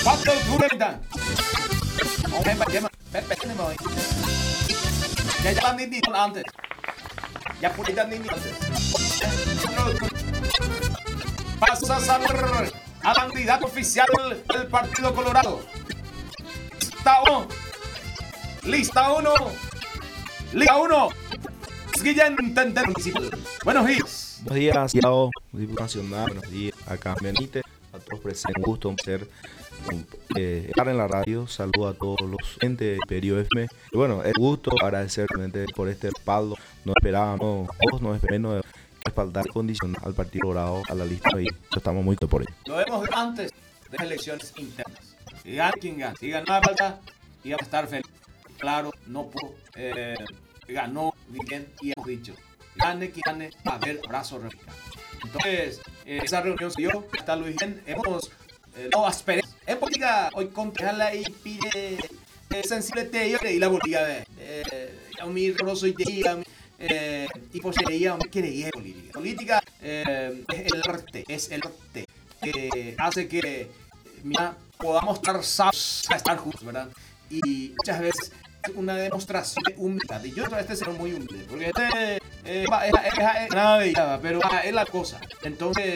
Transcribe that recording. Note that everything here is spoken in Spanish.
4 de octubre, ya van ni antes. Ya publican ni antes. Pasas a ver al candidato oficial del Partido Colorado. Lista 1. Lista 1. Guillén Tender Municipal. Buenos días. Buenos días, Diputado Nacional. Buenos días, acá Benítez, a todos presentes. Un gusto estar en la radio. Saludo a todos los entes de Perio FM. Y bueno, es gusto agradecer por este respaldo. No esperábamos, todos nos esperamos respaldar condicional al Partido Colorado, a la lista, y estamos muy por ello. Lo vemos antes de las elecciones internas. Si gana quien gana. Si gana falta, y a estar feliz. Claro, no puedo. Ganó bien y hemos dicho. Gane quien gane, va a haber abrazo republicano. Entonces, esa reunión se dio. Está Luis Gen. Hemos no asperezas. En política, hoy contejala y pide sensible te y la política a mi roloso y poseía me quería política. Política es el arte que hace que podamos estar juntos, ¿verdad? Y muchas veces es una demostración de humildad. Y yo este ser muy humilde, porque nada de pero es la cosa. Entonces